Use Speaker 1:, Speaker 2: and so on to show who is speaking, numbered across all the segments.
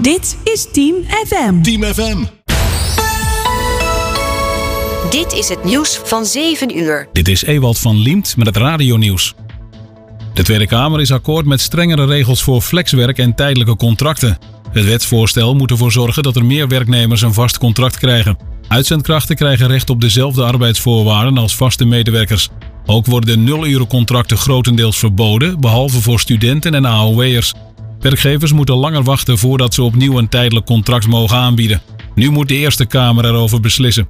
Speaker 1: Dit is Team FM.
Speaker 2: Team FM.
Speaker 3: Dit is het nieuws van 7 uur.
Speaker 4: Dit is Ewald van Liemt met het radionieuws. De Tweede Kamer is akkoord met strengere regels voor flexwerk en tijdelijke contracten. Het wetsvoorstel moet ervoor zorgen dat er meer werknemers een vast contract krijgen. Uitzendkrachten krijgen recht op dezelfde arbeidsvoorwaarden als vaste medewerkers. Ook worden de 0-urencontracten grotendeels verboden, behalve voor studenten en AOW'ers. Werkgevers moeten langer wachten voordat ze opnieuw een tijdelijk contract mogen aanbieden. Nu moet de Eerste Kamer erover beslissen.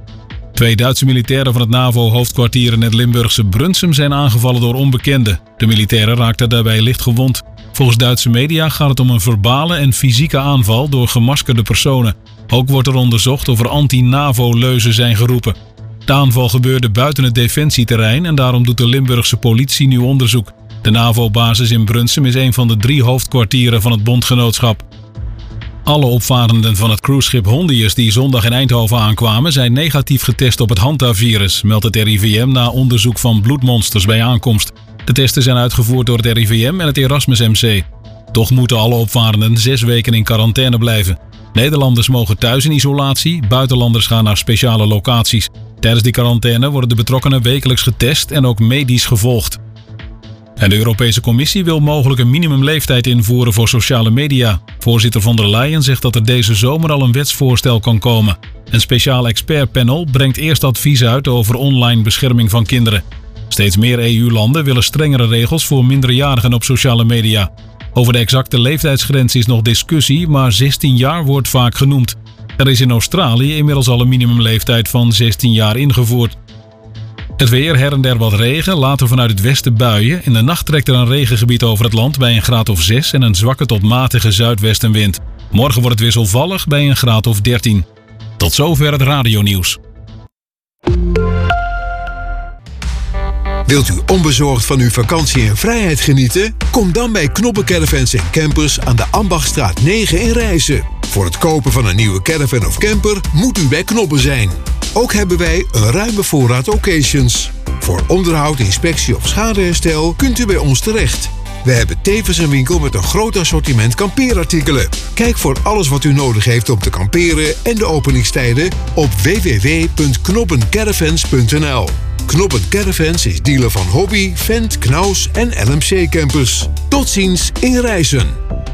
Speaker 4: 2 Duitse militairen van het NAVO-hoofdkwartier in het Limburgse Brunsum zijn aangevallen door onbekenden. De militairen raakten daarbij licht gewond. Volgens Duitse media gaat het om een verbale en fysieke aanval door gemaskerde personen. Ook wordt er onderzocht of er anti-NAVO-leuzen zijn geroepen. De aanval gebeurde buiten het defensieterrein en daarom doet de Limburgse politie nu onderzoek. De NAVO-basis in Brunsum is een van de 3 hoofdkwartieren van het bondgenootschap. Alle opvarenden van het cruiseschip Hondius die zondag in Eindhoven aankwamen zijn negatief getest op het Hanta-virus, meldt het RIVM na onderzoek van bloedmonsters bij aankomst. De testen zijn uitgevoerd door het RIVM en het Erasmus MC. Toch moeten alle opvarenden 6 weken in quarantaine blijven. Nederlanders mogen thuis in isolatie, buitenlanders gaan naar speciale locaties. Tijdens die quarantaine worden de betrokkenen wekelijks getest en ook medisch gevolgd. En de Europese Commissie wil mogelijk een minimumleeftijd invoeren voor sociale media. Voorzitter von der Leyen zegt dat er deze zomer al een wetsvoorstel kan komen. Een speciaal expertpanel brengt eerst advies uit over online bescherming van kinderen. Steeds meer EU-landen willen strengere regels voor minderjarigen op sociale media. Over de exacte leeftijdsgrens is nog discussie, maar 16 jaar wordt vaak genoemd. Er is in Australië inmiddels al een minimumleeftijd van 16 jaar ingevoerd. Het weer, her en der wat regen, later vanuit het westen buien. In de nacht trekt er een regengebied over het land bij een graad of 6 en een zwakke tot matige zuidwestenwind. Morgen wordt het wisselvallig bij een graad of 13. Tot zover het radionieuws.
Speaker 5: Wilt u onbezorgd van uw vakantie en vrijheid genieten? Kom dan bij Knoppen Caravans & Campers aan de Ambachtstraat 9 in Rijssen. Voor het kopen van een nieuwe caravan of camper moet u bij Knoppen zijn. Ook hebben wij een ruime voorraad occasions. Voor onderhoud, inspectie of schadeherstel kunt u bij ons terecht. We hebben tevens een winkel met een groot assortiment kampeerartikelen. Kijk voor alles wat u nodig heeft om te kamperen en de openingstijden op www.knoppencaravans.nl. Knoppen Caravans is dealer van Hobby, Fendt, Knaus en LMC Campers. Tot ziens in Rijssen.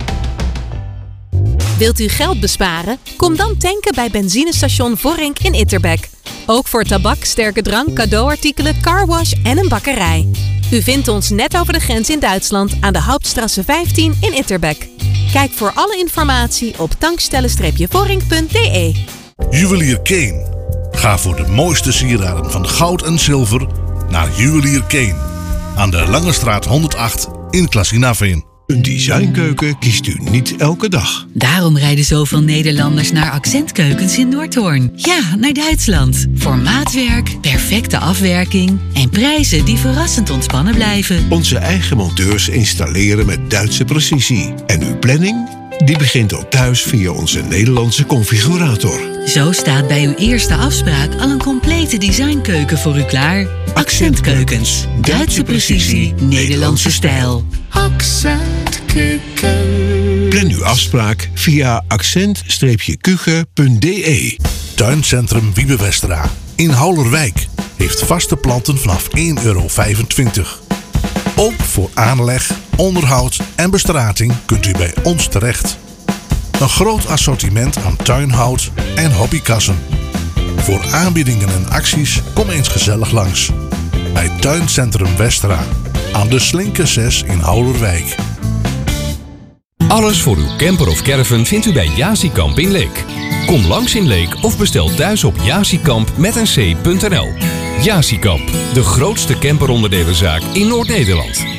Speaker 6: Wilt u geld besparen? Kom dan tanken bij benzinestation Vorink in Itterbeek. Ook voor tabak, sterke drank, cadeauartikelen, carwash en een bakkerij. U vindt ons net over de grens in Duitsland aan de Hauptstrasse 15 in Itterbeek. Kijk voor alle informatie op tankstellen-vorink.de.
Speaker 2: Juwelier Kane. Ga voor de mooiste sieraden van goud en zilver naar Juwelier Kane. Aan de Langestraat 108 in Klassinaveen.
Speaker 5: Een designkeuken kiest u niet elke dag.
Speaker 7: Daarom rijden zoveel Nederlanders naar Accentkeukens in Noordhoorn. Ja, naar Duitsland. Voor maatwerk, perfecte afwerking en prijzen die verrassend ontspannen blijven.
Speaker 5: Onze eigen monteurs installeren met Duitse precisie. En uw planning? Die begint ook thuis via onze Nederlandse configurator.
Speaker 7: Zo staat bij uw eerste afspraak al een complete designkeuken voor u klaar. Accentkeukens. Duitse precisie, Nederlandse stijl.
Speaker 5: Accentkeuken. Plan uw afspraak via accent-kuchen.de.
Speaker 2: Tuincentrum Wiebe Westra in Houlerwijk heeft vaste planten vanaf €1,25. Ook voor aanleg, onderhoud en bestrating kunt u bij ons terecht. Een groot assortiment aan tuinhout en hobbykassen. Voor aanbiedingen en acties kom eens gezellig langs. Bij Tuincentrum Westra aan de Slinke 6 in Houlerwijk.
Speaker 8: Alles voor uw camper of caravan vindt u bij Jasikamp in Leek. Kom langs in Leek of bestel thuis op jasikamp.nl. Jasikamp, de grootste camperonderdelenzaak in Noord-Nederland.